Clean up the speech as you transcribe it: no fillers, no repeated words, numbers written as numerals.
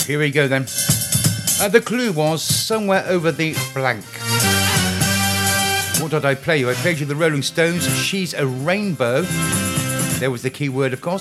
Here we go then. The clue was somewhere over the blank. What did I play you? I played you the Rolling Stones, She's a Rainbow. There was the key word, of course.